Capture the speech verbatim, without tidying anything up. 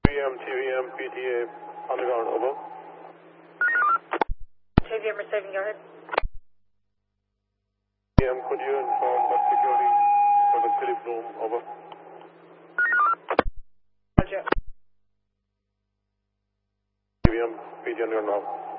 T V M, T V M, P T A, underground, over. T V M receiving, go ahead. T V M, could you inform the security for the Philip room, over. Roger. T V M, P T underground now.